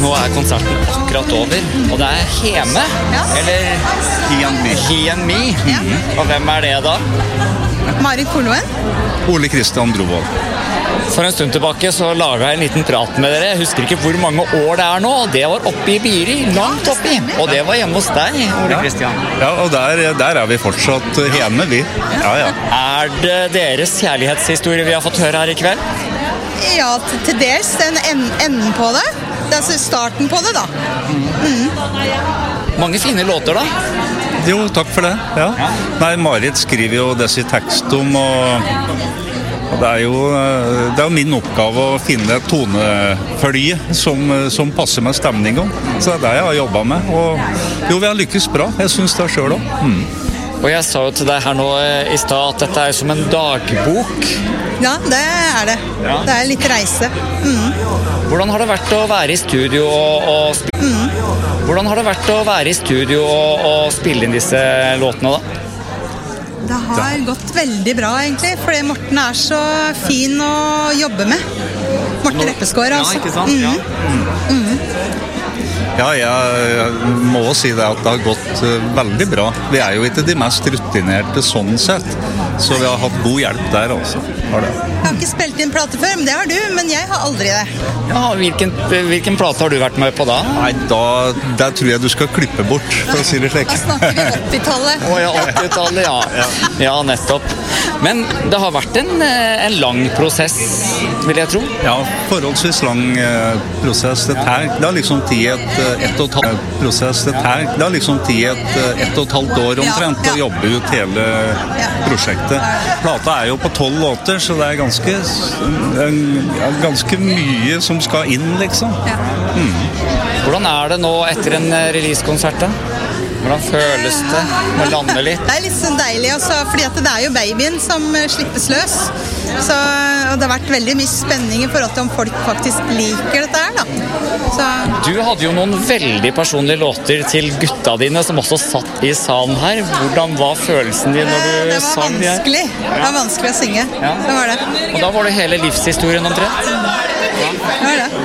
Nå konserten akkurat over, og det Heme, eller He and Me. Og hvem det da? Marit Polloen. Ole Kristian Brovold. For en stund tilbake så laget jeg en liten prat med dere. Jeg husker ikke hvor mange år det nå. Det var oppe I Biri, langt oppi. Og det var hjemme hos deg, Ole Kristian. Ja, og der vi fortsatt hjemme, vi. Ja. Det deres kjærlighetshistorie vi har fått høre her I kveld? Ja, til dels enden på det. Det starten på det, da. Mange fine låter, da. Jo, takk for det. Ja. Nei, Marit skriver jo disse tekst om, og det jo min oppgave å finne et tonefølge som passer med stemningen. Så det jeg har jobbet med. Og jo, vi har lykkes bra. Jeg synes det selv også. Og jeg sa jo til deg her nå I sted at dette som en dagbok. Ja, det det. Ja. Det litt reise. Hvordan har det vært å være I studio og spille? Hvordan har det vært å være I studio og spille inn disse låtene da? Det har gått veldig bra egentlig, fordi Morten så fin å jobbe med. Morten Reppeskår, altså. Ja, ikke sant? Ja, jeg må si det at det har gått veldig bra. Vi jo ikke de mest rutinerte sånn sett, så vi har hatt god hjelp der også. Har det. Jeg har ikke spilt inn plate før, men det har du, men jeg har aldri det. Ja, hvilken plate har du vært med på da? Nei, der tror jeg du skal klippe bort, for å si det slik. Da snakker vi 80-tallet. Ja, 80-tallet, ja. Ja, nettopp. Men det har vært en lang prosess, vil jeg tro. Ja, forholdsvis lang prosess. Det har liksom tid ett og et halvt prosess. Det har liksom tid ett og et halvt år omtrent å jobbe ut hele prosjektet. Plata jo på 12 låter, så det ganske mye som skal inn, liksom. Hvordan det nå etter en releasekonsert da? Hvordan føles det å lande litt? Det litt sånn deilig, også, fordi at det jo babyen som slippes løs. Så, og det har vært veldig mye spenning I forhold til om folk faktisk liker dette her, da. Så. Du hadde jo noen veldig personlige låter til gutta dine som også satt I salen her. Hvordan var følelsen din når du sang de her? Det var vanskelig å synge. Ja. Det var det. Og da var det hele livshistorien omtrent? Det var det.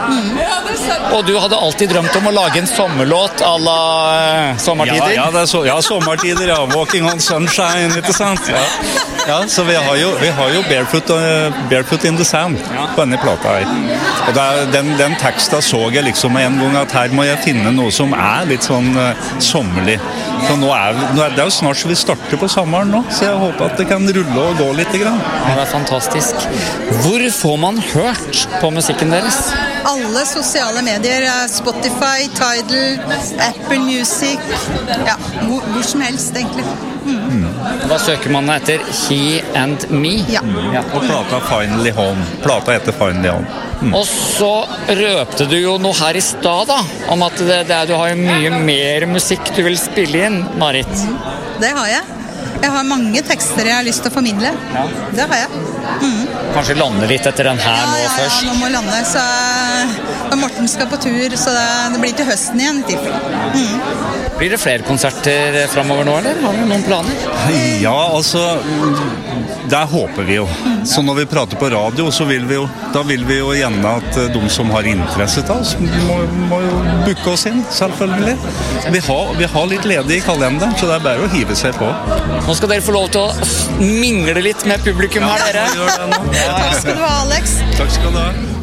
Og du hadde alltid drømt om å lage en sommerlåt à la sommertider? Ja, sommertider, ja. Walking on sunshine, ikke sant? Ja, så vi har jo Barefoot in the Sand på denne plata her. Og den teksten så jeg liksom en gang at her må jeg finne noe som litt sånn sommerlig. Så nå det jo snart så vi starter på sommeren nå, så jeg håper at det kan rulle og gå litt grann. Ja, det fantastisk. Hvor får man hørt på musikken deres? Alle sosiale medier, Spotify, Tidal, Apple Music, ja, hvor som helst egentlig. Da søker man etter He and Me. Ja. Og plata Finally Home. Plata heter Finally Home. Og så røpte du jo noe her I sted da, om at du har jo mye mer musikk du vil spille inn, Marit. Det har jeg. Jeg har mange tekster jeg har lyst til å formidle. Ja. Det har jeg. Kanskje lande litt etter den her nå først? Ja, nå må lande, så Morten skal på tur, så det blir til høsten igjen I tilfelle. Blir det flere konserter fremover nå, eller? Har vi noen planer? Ja, altså, det håper vi jo. Så når vi prater på radio, så vil vi jo gjerne at de som har interesse av oss, må jo booke oss inn, selvfølgelig. Vi har litt ledig I kalenderen, så det bare å hive seg på. Nå skal dere få lov til å mingle litt med publikum her, dere. Ja, vi gjør det nå. Takk skal du ha, Alex. Takk skal du ha.